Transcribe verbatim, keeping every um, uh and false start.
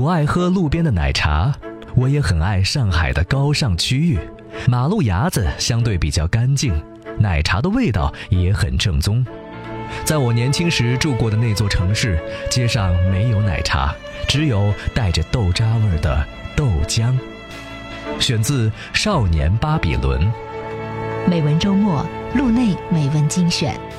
我爱喝路边的奶茶，我也很爱上海的高尚区域。马路牙子相对比较干净，奶茶的味道也很正宗。在我年轻时住过的那座城市，街上没有奶茶，只有带着豆渣味的豆浆。选自《少年巴比伦》。 美文周末，路内美文精选。